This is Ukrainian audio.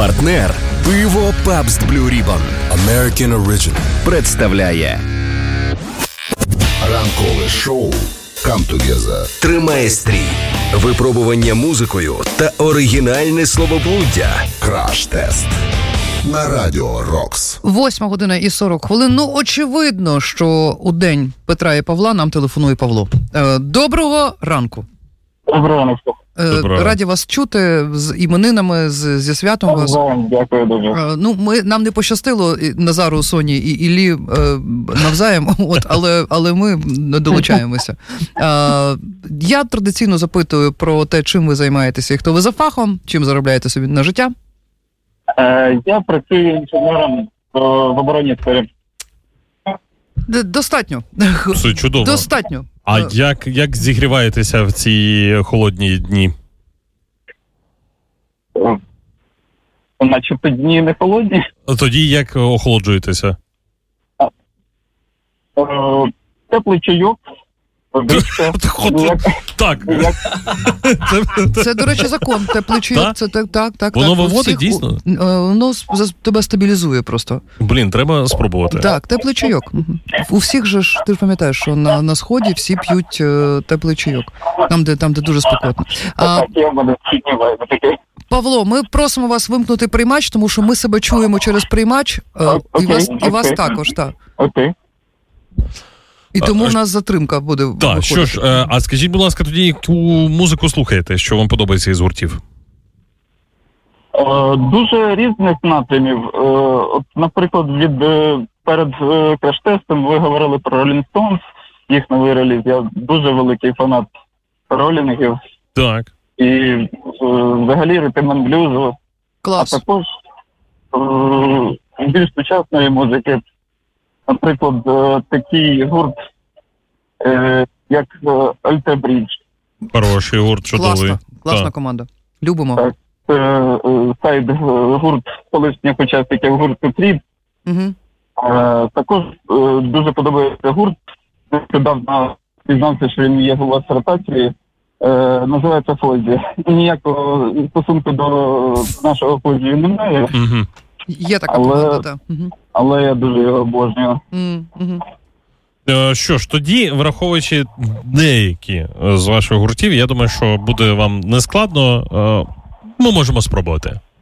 Партнер пиво Pabst Blue Ribbon American Original представляє ранкове шоу Come Together. Тримає стрій, випробування музикою та оригінальне словоблуддя. Краш-тест на Радіо Рокс. 8:40. Ну, очевидно, що у день Петра і Павла нам телефонує Павло. Доброго ранку. Доброго ранку. Раді вас чути, з іменинами, зі святом вас. Дякую дуже. Нам не пощастило Назару, Соні і Іллі навзаєм, але ми долучаємося. Я традиційно запитую про те, чим ви займаєтеся і хто ви за фахом, чим заробляєте собі на життя. Я працюю інженером в оборонній сфері. Достатньо. Це чудово. Достатньо. А як зігріваєтеся в ці холодні дні? Начебто дні не холодні. Тоді як охолоджуєтеся? Теплий чайок. Так. Це, до речі, закон. Теплий чайок. Це так. Воно виводить, дійсно? Воно тебе стабілізує просто. Блін, треба спробувати. Так, теплий чайок. У всіх же ж, ти ж пам'ятаєш, що на Сході всі п'ють теплий чайок. Там, де дуже спекотно. Так, я в мене піднімаю на таке. Павло, ми просимо вас вимкнути приймач, тому що ми себе чуємо через приймач, і вас також, так. Окей. І тому в нас затримка буде виходити. Так, що ж, а скажіть, будь ласка, тоді яку музику слухаєте, що вам подобається із гуртів? Дуже різних напрямів. От, наприклад, перед краш-тестом ви говорили про Rolling Stones, їх новий реліз. Я дуже великий фанат ролінгів. Так. І взагалі ритм-н-блюзу. Клас. А також більш сучасної музики. Наприклад, такий гурт, як Alter Bridge. Хороший гурт, чудовий. Класна команда. Любимо. Так, це сайд-гурт колишніх учасників гурту Creed. Угу. Також дуже подобається гурт. Нещодавно пізнався, що він є у вас в ротації. Називається Фозі. Ніякого стосунку до нашого Фозі немає. Угу. Є така команда, так. Угу. Але я дуже його обожнюю. Що ж, тоді, враховуючи деякі з ваших гуртів, я думаю, що буде вам нескладно. Ми можемо спробувати.